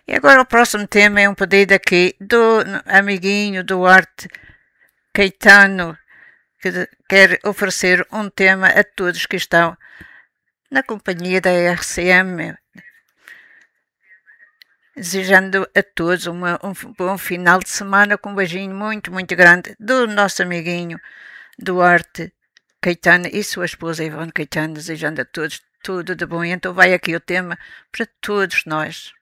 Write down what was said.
E agora o próximo tema é um pedido aqui do amiguinho Duarte Caetano, que quer oferecer um tema a todos que estão na companhia da RCM, desejando a todos um bom final de semana com um beijinho muito, muito grande do nosso amiguinho Duarte Caetano e sua esposa Ivone Caetano, desejando a todos tudo de bom. Então vai aqui o tema para todos nós.